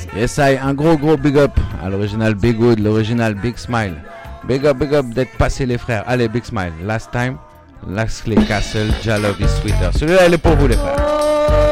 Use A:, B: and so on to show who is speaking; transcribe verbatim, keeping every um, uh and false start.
A: Yes, I, un gros gros big up à l'original Big Good, l'original Big Smile. Big up, big up d'être passé les frères. Allez, Big Smile. Last time, Laxley Castle, Jalove is Sweeter. Celui-là, il est pour vous les frères.